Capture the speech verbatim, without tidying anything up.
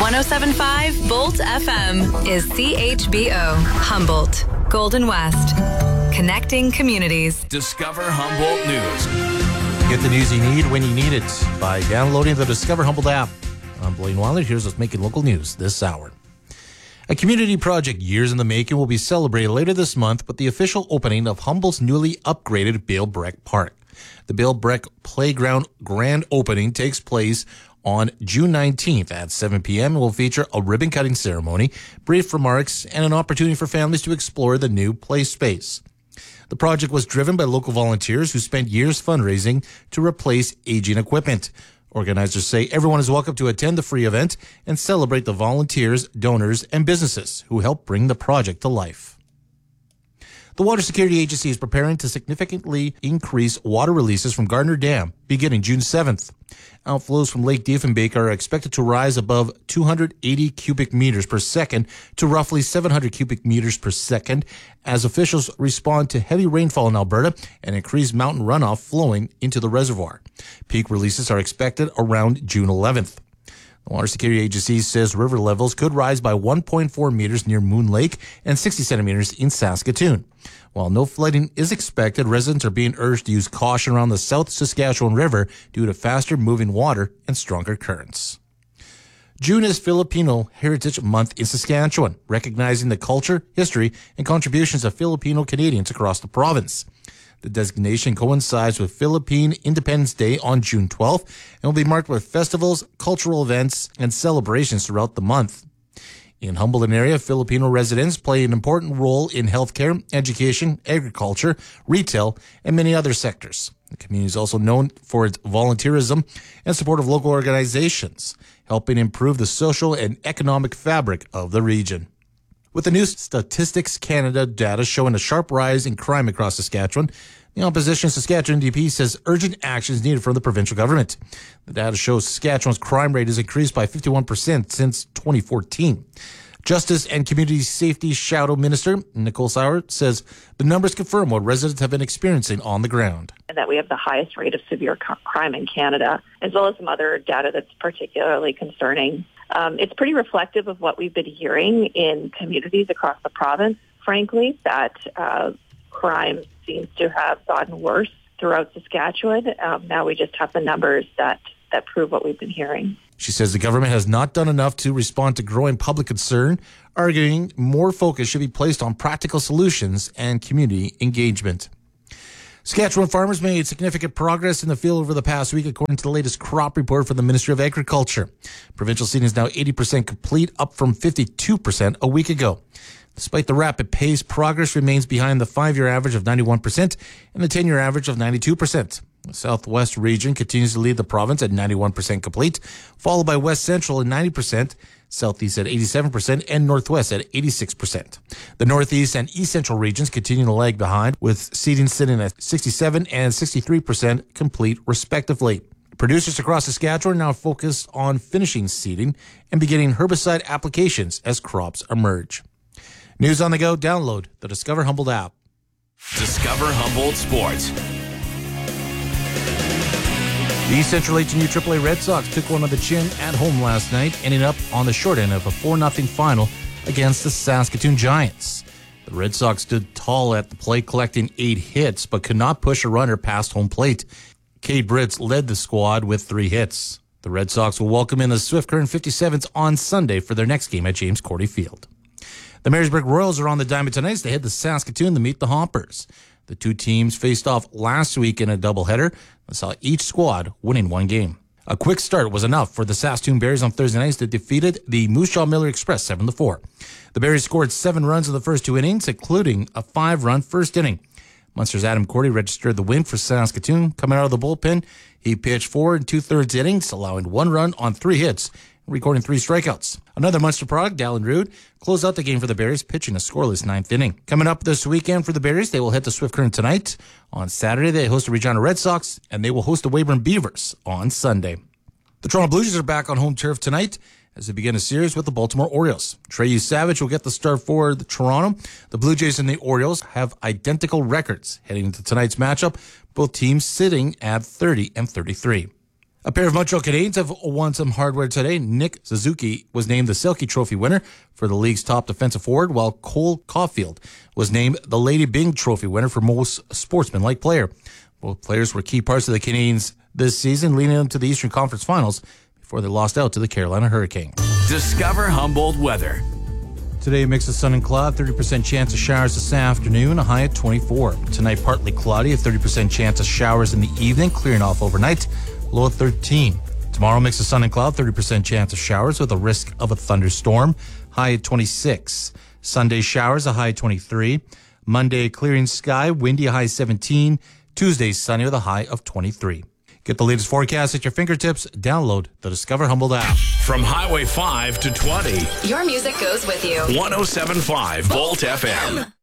one oh seven point five Bolt F M is C H B O, Humboldt, Golden West. Connecting communities. Discover Humboldt News. Get the news you need when you need it by downloading the Discover Humboldt app. I'm Blaine Weiler. Here's what's making local news this hour. A community project years in the making will be celebrated later this month with the official opening of Humboldt's newly upgraded Bill Breck Park. The Bill Breck Playground grand opening takes place on June nineteenth at seven p.m. and will feature a ribbon-cutting ceremony, brief remarks, and an opportunity for families to explore the new play space. The project was driven by local volunteers who spent years fundraising to replace aging equipment. Organizers say everyone is welcome to attend the free event and celebrate the volunteers, donors, and businesses who helped bring the project to life. The Water Security Agency is preparing to significantly increase water releases from Gardner Dam beginning June seventh. Outflows from Lake Diefenbach are expected to rise above two hundred eighty cubic meters per second to roughly seven hundred cubic meters per second as officials respond to heavy rainfall in Alberta and increased mountain runoff flowing into the reservoir. Peak releases are expected around June eleventh. The Water Security Agency says river levels could rise by one point four meters near Moon Lake and sixty centimeters in Saskatoon. While no flooding is expected, residents are being urged to use caution around the South Saskatchewan River due to faster moving water and stronger currents. June is Filipino Heritage Month in Saskatchewan, recognizing the culture, history, and contributions of Filipino Canadians across the province. The designation coincides with Philippine Independence Day on June twelfth and will be marked with festivals, cultural events, and celebrations throughout the month. In Humboldt area, Filipino residents play an important role in healthcare, education, agriculture, retail, and many other sectors. The community is also known for its volunteerism and support of local organizations, helping improve the social and economic fabric of the region. With the new Statistics Canada data showing a sharp rise in crime across Saskatchewan, the opposition Saskatchewan D P says urgent action is needed from the provincial government. The data shows Saskatchewan's crime rate has increased by fifty-one percent since twenty fourteen. Justice and Community Safety Shadow Minister Nicole Sauer says the numbers confirm what residents have been experiencing on the ground. And that we have the highest rate of severe crime in Canada, as well as some other data that's particularly concerning. Um, it's pretty reflective of what we've been hearing in communities across the province, frankly, that uh, crime seems to have gotten worse throughout Saskatchewan. Um, now we just have the numbers that, that prove what we've been hearing. She says the government has not done enough to respond to growing public concern, arguing more focus should be placed on practical solutions and community engagement. Saskatchewan farmers made significant progress in the field over the past week, according to the latest crop report from the Ministry of Agriculture. Provincial seeding is now eighty percent complete, up from fifty-two percent a week ago. Despite the rapid pace, progress remains behind the five-year average of ninety-one percent and the ten-year average of ninety-two percent. The Southwest region continues to lead the province at ninety-one percent complete, followed by West Central at ninety percent, Southeast at eighty-seven percent, and Northwest at eighty-six percent. The Northeast and East Central regions continue to lag behind, with seeding sitting at sixty-seven and sixty-three percent complete, respectively. Producers across Saskatchewan are now focused on finishing seeding and beginning herbicide applications as crops emerge. News on the go, download the Discover Humboldt app. Discover Humboldt Sports. The East Central H and U triple A Red Sox took one on the chin at home last night, ending up on the short end of a four nothing final against the Saskatoon Giants. The Red Sox stood tall at the plate, collecting eight hits, but could not push a runner past home plate. Cade Britz led the squad with three hits. The Red Sox will welcome in the Swift Current fifty-sevens on Sunday for their next game at James Cordy Field. The Marysburg Royals are on the diamond tonight as they head to Saskatoon to meet the Hoppers. The two teams faced off last week in a doubleheader and saw each squad winning one game. A quick start was enough for the Saskatoon Berries on Thursday nights that defeated the Moose Jaw Miller Express seven to four. The Berries scored seven runs in the first two innings, including a five-run first inning. Munster's Adam Cordy registered the win for Saskatoon. Coming out of the bullpen, he pitched four and two-thirds innings, allowing one run on three hits, recording three strikeouts. Another Munster product, Dallin Rood, closed out the game for the Berries, pitching a scoreless ninth inning. Coming up this weekend for the Berries, they will head to Swift Current tonight. On Saturday, they host the Regina Red Sox, and they will host the Weyburn Beavers on Sunday. The Toronto Blue Jays are back on home turf tonight as they begin a series with the Baltimore Orioles. Treyu Savage will get the start for the Toronto. The Blue Jays and the Orioles have identical records heading into tonight's matchup, both teams sitting at thirty and thirty-three. A pair of Montreal Canadiens have won some hardware today. Nick Suzuki was named the Selke Trophy winner for the league's top defensive forward, while Cole Caulfield was named the Lady Byng Trophy winner for most sportsmanlike player. Both players were key parts of the Canadiens this season, leading them to the Eastern Conference Finals before they lost out to the Carolina Hurricanes. Discover Humboldt weather. Today, a mix of sun and cloud, thirty percent chance of showers this afternoon, a high at twenty-four. Tonight, partly cloudy, a thirty percent chance of showers in the evening, clearing off overnight, low at thirteen. Tomorrow, mix of sun and cloud, thirty percent chance of showers with a risk of a thunderstorm, high at twenty-six. Sunday, showers, a high at twenty-three. Monday, clearing sky, windy, a high seventeen. Tuesday, sunny with a high of twenty-three. Get the latest forecast at your fingertips. Download the Discover Humboldt app. From Highway five to twenty. Your music goes with you. one oh seven point five Volt F M.